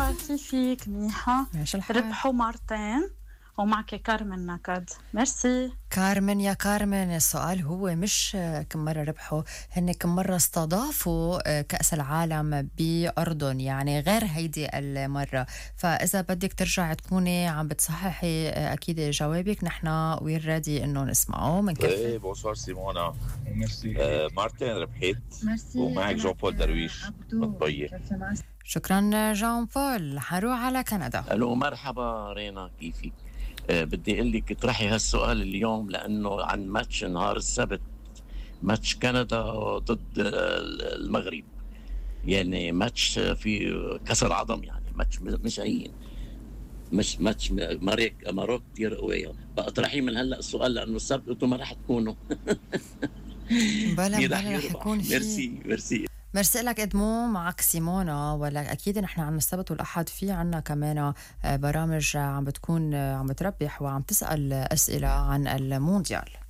مرحبا، كيفك؟ منيحة؟ ماشي الحال. ربحوا مرتين ومعك كارمن نكد. ميرسي. كارمن يا كارمن، السؤال هو مش كم مرة ربحوا، هن كم مرة استضافوا كأس العالم بأردن، يعني غير هيدي المرة. فإذا بدك ترجع تكوني عم بتصححي أكيد جوابك، نحنا وير ريدي إنه نسمعه منكفي. بونسوار سيمونا. مارتن ربحت ومعك ميرسي. جون بول درويش من طية. شكرا جون بول. حنروح على كندا. الو، مرحبا رينا، كيفك؟ بدي اقول لك اطرحي هالسؤال اليوم لانه عن ماتش نهار السبت، ماتش كندا ضد المغرب، يعني ماتش في كسر عظم، يعني ماتش مش هين، مش ماتش ماروك كثير قوية. بأطرحي من هلا السؤال لانه السبت انتم ما راح تكونوا. بلا رح يكون في. ميرسي. ميرسي لك إدمو. معك سيمونا. ولا أكيد نحن عن السبت والأحد في عنا كمان برامج عم بتكون عم بتربح وعم تسأل أسئلة عن المونديال.